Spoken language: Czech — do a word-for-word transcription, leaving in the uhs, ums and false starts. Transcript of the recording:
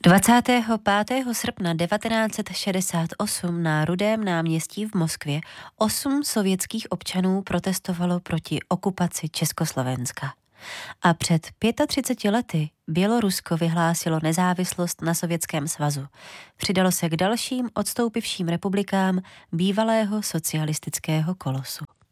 dvacátého pátého srpna devatenáct set šedesát osm na Rudém náměstí v Moskvě osm sovětských občanů protestovalo proti okupaci Československa. A před třiceti pěti lety Bělorusko vyhlásilo nezávislost na Sovětském svazu. Přidalo se k dalším odstoupivším republikám bývalého socialistického kolosu.